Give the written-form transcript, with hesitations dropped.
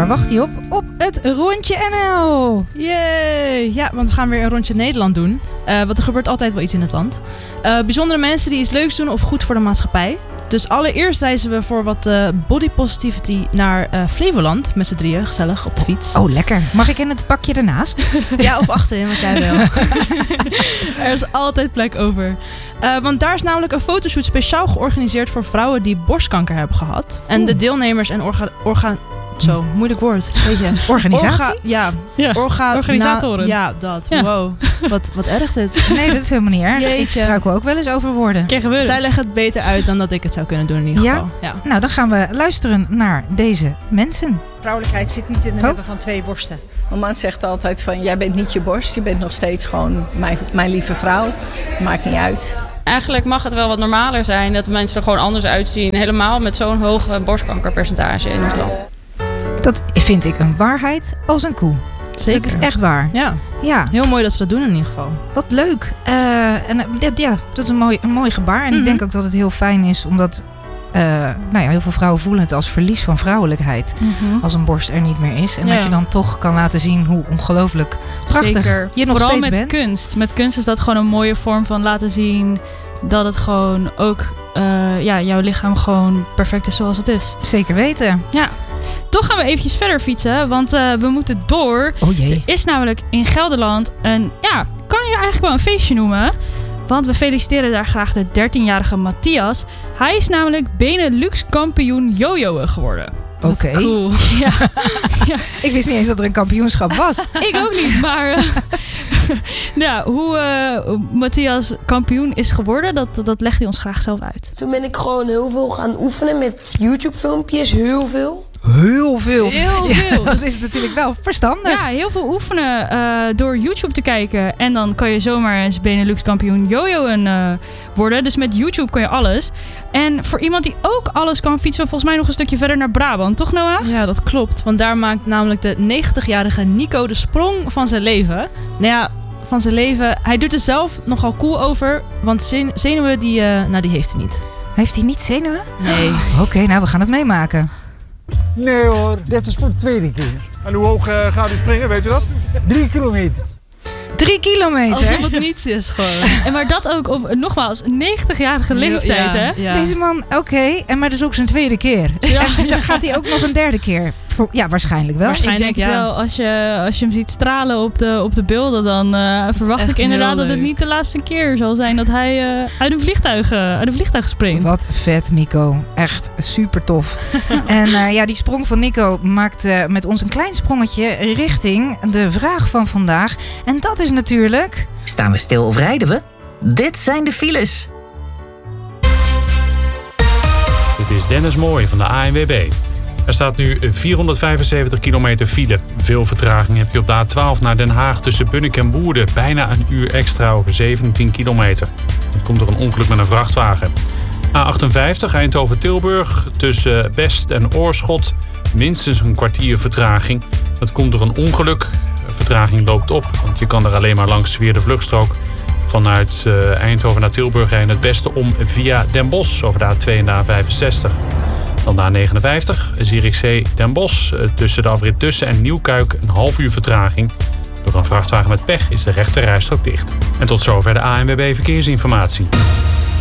waar wacht hij op? Op het Rondje NL. Yay! Ja, want we gaan weer een rondje Nederland doen. Want er gebeurt altijd wel iets in het land. Bijzondere mensen die iets leuks doen of goed voor de maatschappij. Dus allereerst reizen we voor wat body positivity naar Flevoland. Met z'n drieën, gezellig, op de fiets. Oh, lekker. Mag ik in het pakje ernaast? Ja, of achterin, wat jij wil. Er is altijd plek over. Want daar is namelijk een fotoshoot speciaal georganiseerd voor vrouwen die borstkanker hebben gehad. En de deelnemers en zo, moeilijk woord. Weet je. Organisatie? Organisatoren. Ja, dat. Ja. Wow. Wat erg dit. Nee, dat is helemaal niet erg. Jeetje. Ik struikel ook wel eens over woorden. Zij leggen het beter uit dan dat ik het zou kunnen doen in ieder geval. Ja? Nou, dan gaan we luisteren naar deze mensen. Vrouwelijkheid zit niet in het hebben van 2 borsten. Mijn man zegt altijd van, jij bent niet je borst. Je bent nog steeds gewoon mijn lieve vrouw. Maakt niet uit. Eigenlijk mag het wel wat normaler zijn dat mensen er gewoon anders uitzien. Helemaal met zo'n hoog borstkankerpercentage in ons land. Dat vind ik een waarheid als een koe. Zeker. Dat is echt waar. Ja. Heel mooi dat ze dat doen in ieder geval. Wat leuk. Dat is een mooi gebaar. En ik denk ook dat het heel fijn is, omdat heel veel vrouwen voelen het als verlies van vrouwelijkheid. Als een borst er niet meer is. En dat je dan toch kan laten zien hoe ongelooflijk prachtig je nog Vooral steeds bent. Kunst. Met kunst is dat gewoon een mooie vorm van laten zien dat het gewoon ook jouw lichaam gewoon perfect is zoals het is. Zeker weten. Ja. Toch gaan we eventjes verder fietsen, want we moeten door. Oh jee. Er is namelijk in Gelderland kan je eigenlijk wel een feestje noemen. Want we feliciteren daar graag de 13-jarige Matthias. Hij is namelijk Benelux kampioen jojoen geworden. Oké. Cool. Ja. Ik wist niet eens dat er een kampioenschap was. Ik ook niet, maar hoe Matthias kampioen is geworden, dat legt hij ons graag zelf uit. Toen ben ik gewoon heel veel gaan oefenen met YouTube-filmpjes, heel veel. Heel veel. Ja, dus is het natuurlijk wel verstandig. Ja, heel veel oefenen door YouTube te kijken. En dan kan je zomaar eens Benelux kampioen jojoen worden. Dus met YouTube kan je alles. En voor iemand die ook alles kan, fietsen we volgens mij nog een stukje verder naar Brabant. Toch, Noah? Ja, dat klopt. Want daar maakt namelijk de 90-jarige Nico de sprong van zijn leven. Nou ja, van zijn leven. Hij doet er zelf nogal cool over. Want zenuwen, die heeft hij niet. Heeft hij niet zenuwen? Nee. Oké, nou we gaan het meemaken. Nee hoor, dit is voor de tweede keer. En hoe hoog gaat u springen, weet u dat? 3 kilometer. 3 kilometer? Alsof het niets is gewoon. En maar dat ook op, nogmaals, 90-jarige leeftijd, hè? Ja. Deze man, maar dat is ook zijn tweede keer. Ja. En dan gaat hij ook nog een derde keer. Ja, waarschijnlijk wel. Ik denk het wel. Als je hem ziet stralen op de beelden, dan verwacht ik inderdaad dat het niet de laatste keer zal zijn dat hij uit een vliegtuig springt. Wat vet, Nico. Echt super tof. En die sprong van Nico maakt met ons een klein sprongetje richting de vraag van vandaag. En dat is natuurlijk... Staan we stil of rijden we? Dit zijn de files. Dit is Dennis Mooij van de ANWB. Er staat nu 475 kilometer file. Veel vertraging heb je op de A12 naar Den Haag tussen Bunnik en Woerden. Bijna een uur extra over 17 kilometer. Dat komt door een ongeluk met een vrachtwagen. A58 Eindhoven-Tilburg tussen Best en Oorschot. Minstens een kwartier vertraging. Dat komt door een ongeluk. De vertraging loopt op, want je kan er alleen maar langs via de vluchtstrook. Vanuit Eindhoven naar Tilburg rijden het beste om via Den Bosch over de A2 en de A65. Dan de A59, Zierikzee Den Bosch. Tussen de afrit Tussen en Nieuwkuik een half uur vertraging. Door een vrachtwagen met pech is de rechte rijstrook dicht. En tot zover de ANWB Verkeersinformatie.